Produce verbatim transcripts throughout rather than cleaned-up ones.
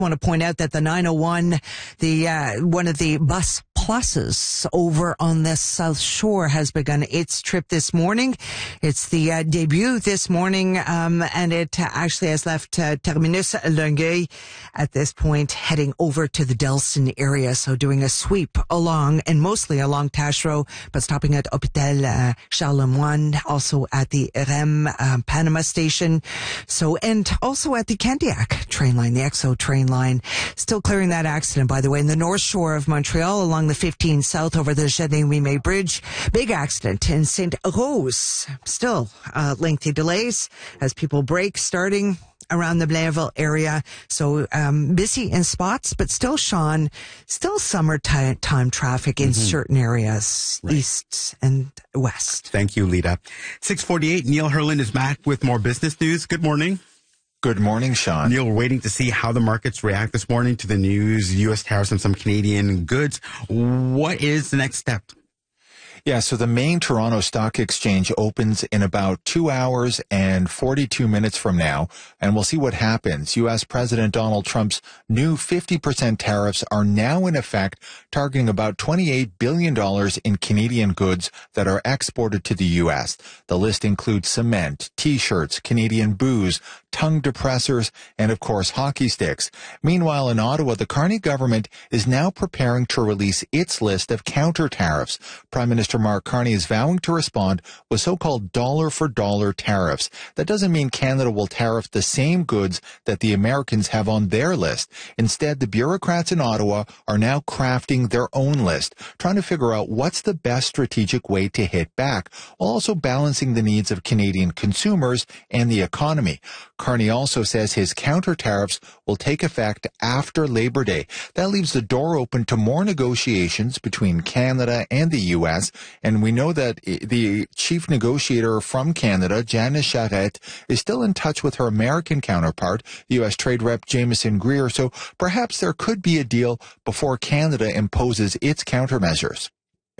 want to point out that the nine oh one, the uh, one of the bus pluses over on the South Shore has begun its trip this morning. It's the uh, debut this morning, um, and it uh, actually has left uh, Terminus Longueuil at this point, heading over to the Delson area. So doing a sweep along, and mostly along Taschereau, but stopping at Hôpital uh, Charles Lemoine, also at the R E M um, Panama station. So, and also at the Candiac train line, the X O train line. Still clearing that accident, by the way, in the North Shore of Montreal along the fifteen South over the Jardin-Ouimet Bridge. Big accident in Saint Rose. Still uh, lengthy delays as people brake starting around the Blainville area. So um, busy in spots, but still, Sean, still summertime time traffic in mm-hmm. certain areas, right. East and west. Thank you, Lita. six forty-eight, Neil Herland is back with more business news. Good morning. Good morning, Sean. Neil, we're waiting to see how the markets react this morning to the news, U S tariffs on some Canadian goods. What is the next step? Yeah, so the main Toronto Stock Exchange opens in about two hours and forty-two minutes from now, and we'll see what happens. U S President Donald Trump's new fifty percent tariffs are now in effect, targeting about twenty-eight billion dollars in Canadian goods that are exported to the U S. The list includes cement, T-shirts, Canadian booze, tongue depressors, and of course hockey sticks. Meanwhile, in Ottawa, the Carney government is now preparing to release its list of counter tariffs. Prime Minister Mark Carney is vowing to respond with so-called dollar-for-dollar tariffs. That doesn't mean Canada will tariff the same goods that the Americans have on their list. Instead, the bureaucrats in Ottawa are now crafting their own list, trying to figure out what's the best strategic way to hit back, while also balancing the needs of Canadian consumers and the economy. Carney also says his counter tariffs will take effect after Labor Day. That leaves the door open to more negotiations between Canada and the U S, and we know that the chief negotiator from Canada, Janice Charette, is still in touch with her American counterpart, U S Trade Rep Jameson Greer, so perhaps there could be a deal before Canada imposes its countermeasures.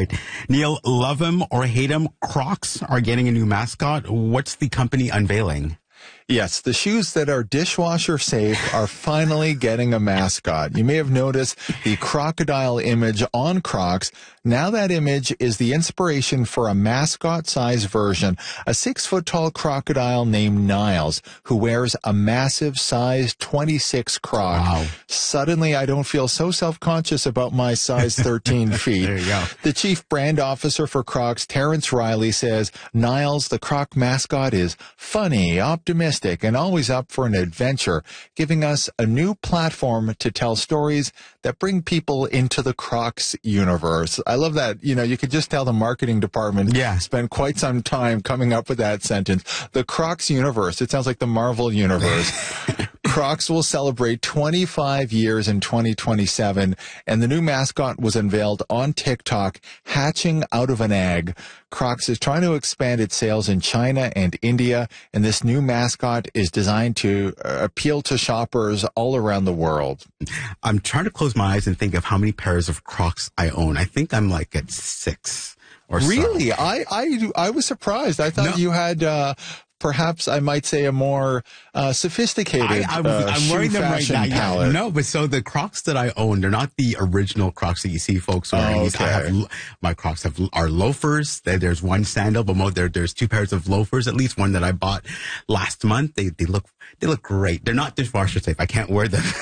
Neil, love him or hate him, Crocs are getting a new mascot. What's the company unveiling? Yes, the shoes that are dishwasher safe are finally getting a mascot. You may have noticed the crocodile image on Crocs. Now that image is the inspiration for a mascot-sized version, a six-foot-tall crocodile named Niles, who wears a massive size twenty-six Croc. Wow. Suddenly, I don't feel so self-conscious about my size thirteen feet. There you go. The chief brand officer for Crocs, Terrence Riley, says Niles, the Croc mascot, is funny, optimistic, and always up for an adventure, giving us a new platform to tell stories that bring people into the Crocs universe. I love that. You know, you could just tell the marketing department yeah. spent quite some time coming up with that sentence. The Crocs universe. It sounds like the Marvel universe. Crocs will celebrate twenty-five years in twenty twenty-seven, and the new mascot was unveiled on TikTok, hatching out of an egg. Crocs is trying to expand its sales in China and India, and this new mascot is designed to uh, appeal to shoppers all around the world. I'm trying to close my eyes and think of how many pairs of Crocs I own. I think I'm like at six or so. Really? I, I, I was surprised. I thought no. you had... Uh, Perhaps I might say a more uh, sophisticated I, I, uh, I'm shoe wearing them fashion right now. palette. Yeah. No, but so the Crocs that I own, they're not the original Crocs that you see folks wearing. Oh, These. okay. I have, my Crocs have are loafers. There's one sandal, but more, there, there's two pairs of loafers, at least one that I bought last month. They they look they look great. They're not dishwasher safe. I can't wear them.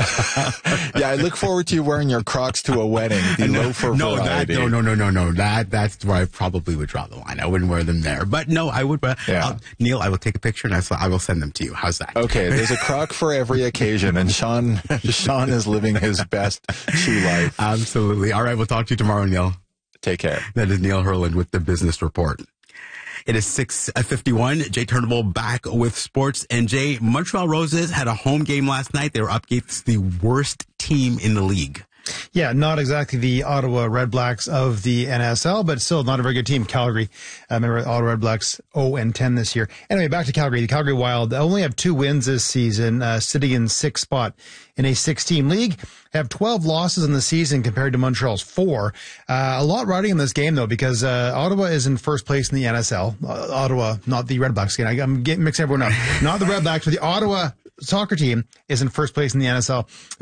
Yeah, I look forward to you wearing your Crocs to a wedding. The no, loafer no, variety. That, no, no, no, no, no. That that's where I probably would draw the line. I wouldn't wear them there. But no, I would. Uh, yeah. uh, Neil, I will take a picture and I, I will send them to you. How's that? Okay, there's a Croc for every occasion, and Sean Sean is living his best shoe life. Absolutely. All right, we'll talk to you tomorrow, Neil. Take care. That is Neil Herland with the Business Report. It is six fifty-one. Jay Turnbull back with sports. And Jay, Montreal Roses had a home game last night. They were up against the worst team in the league. Yeah, not exactly the Ottawa Red Blacks of the N S L, but still not a very good team. Calgary, uh, remember Ottawa Red Blacks oh and ten this year. Anyway, back to Calgary. The Calgary Wild only have two wins this season, uh, sitting in sixth spot in a six-team league. Have twelve losses in the season compared to Montreal's four. Uh, a lot riding in this game, though, because uh, Ottawa is in first place in the N S L. Uh, Ottawa, not the Red Blacks. Again, I, I'm getting mixing everyone up. Not the Red Blacks, but the Ottawa soccer team is in first place in the N S L.